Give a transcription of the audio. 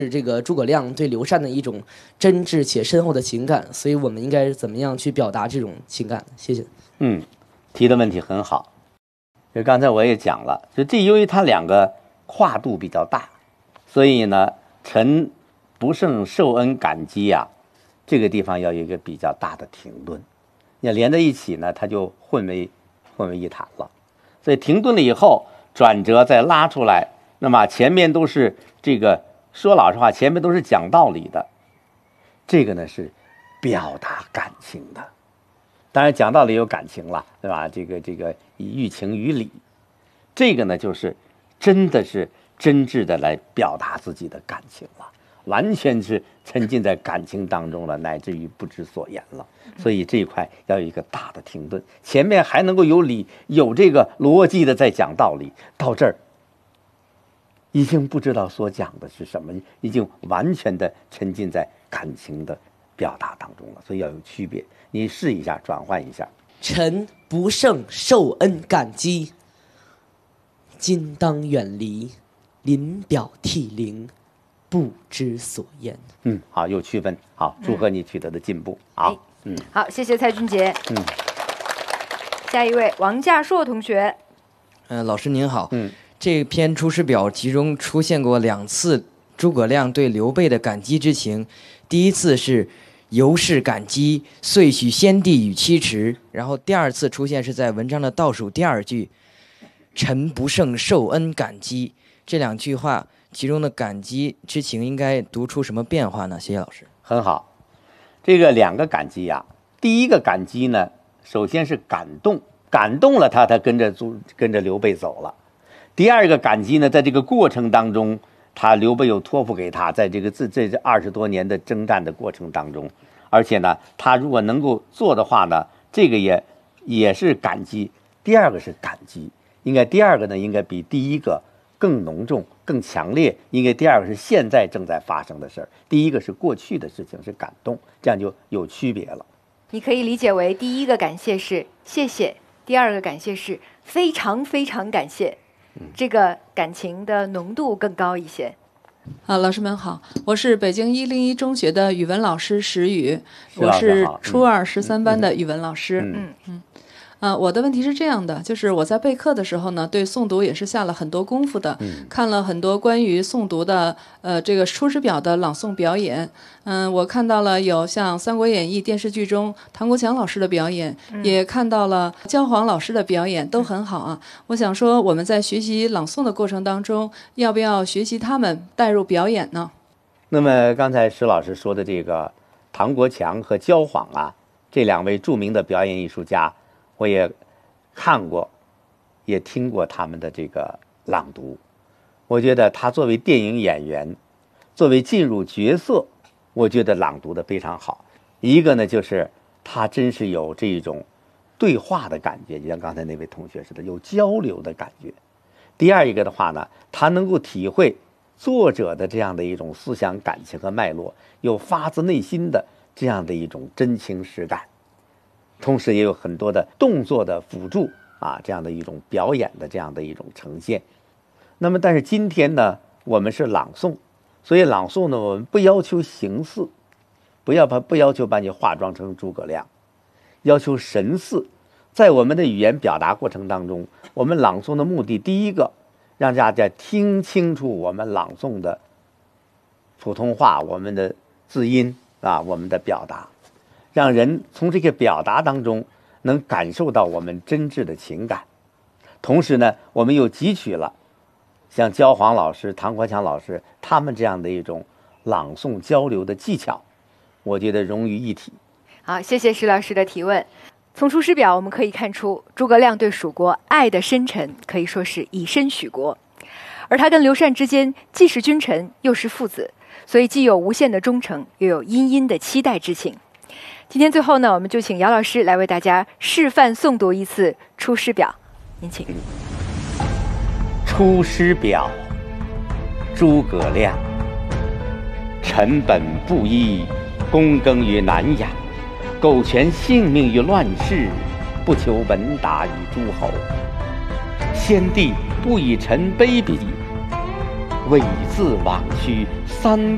这个诸葛亮对刘禅的一种真挚且深厚的情感，所以我们应该怎么样去表达这种情感？谢谢。 提的问题很好。就刚才我也讲了，就这由于它两个跨度比较大，所以呢，臣不胜受恩感激啊，这个地方要有一个比较大的停顿。你要连在一起呢，它就混为一谈了。所以停顿了以后，转折再拉出来，那么前面都是这个说老实话，前面都是讲道理的，这个呢是表达感情的。当然讲道理有感情了，对吧？这个寓情于理，这个呢就是真的是真挚的来表达自己的感情了，完全是沉浸在感情当中了，乃至于不知所言了。所以这一块要有一个大的停顿，前面还能够有理有这个逻辑的在讲道理，到这儿已经不知道所讲的是什么，已经完全的沉浸在感情的表达当中了，所以要有区别。你试一下，转换一下。 臣不胜受恩感激，今当远离，临表涕零，不知所言。 好，有区分。好，祝贺你取得的进步。好， 好，谢谢蔡俊杰。下一位王稼硕同学。 老师您好。这篇《出师表》其中出现过2次诸葛亮对刘备的感激之情，第一次是由是感激，遂许先帝与妻池。然后第2次出现是在文章的倒数第2句，臣不胜受恩感激。这2句话其中的感激之情应该读出什么变化呢？谢谢老师。 很好，这个2个感激啊，第一个感激呢，首先是感动了他跟着刘备走了。第2个感激呢，在这个过程当中，刘备又托付给他，在这20多年的征战的过程当中，而且呢，他如果能够做的话呢，这个也是感激。第2个是感激，第2个呢，应该比第1个更浓重、更强烈。第2个是现在正在发生的事儿，第1个是过去的事情，是感动，这样就有区别了。 你可以理解为第1个感谢是谢谢，第2个感谢是非常非常感谢。这个感情的浓度更高一些。 老师们好，我是北京101中学的语文老师石宇，我是初2 13班的语文老师。我的问题是这样的，就是我在备课的时候呢，对诵读也是下了很多功夫的，看了很多关于诵读的这个《出师表》的朗诵表演。我看到了有像《三国演义》电视剧中唐国强老师的表演，也看到了焦黄老师的表演，都很好啊。我想说，我们在学习朗诵的过程当中，要不要学习他们带入表演呢？ 那么刚才石老师说的这个唐国强和焦晃啊，这2位著名的表演艺术家，我也看过，也听过他们的这个朗读。我觉得他作为电影演员，作为进入角色，我觉得朗读的非常好。一个呢，就是他真是有这种对话的感觉，就像刚才那位同学似的，有交流的感觉。第2一个的话呢，他能够体会作者的这样的一种思想感情和脉络，有发自内心的这样的一种真情实感。同时也有很多的动作的辅助这样的一种表演的这样的一种呈现。那么但是今天呢，我们是朗诵，所以朗诵呢，我们不要求形似，不要求把你化妆成诸葛亮，要求神似。在我们的语言表达过程当中，我们朗诵的目的，第1个让大家听清楚我们朗诵的普通话，我们的字音我们的表达，让人从这个表达当中能感受到我们真挚的情感。同时呢，我们又汲取了像焦黄老师、唐国强老师他们这样的一种朗诵交流的技巧，我觉得融于一体。 好，谢谢石老师的提问。从《出师表》我们可以看出，诸葛亮对蜀国爱的深沉，可以说是以身许国。而他跟刘禅之间既是君臣又是父子，所以既有无限的忠诚，又有殷殷的期待之情。今天最后呢，我们就请姚老师来为大家示范诵读一次《出师表》，您请。 《出师表》，诸葛亮。臣本布衣，躬耕于南阳，苟全性命于乱世，不求闻达于诸侯。先帝不以臣卑鄙，猥自枉屈三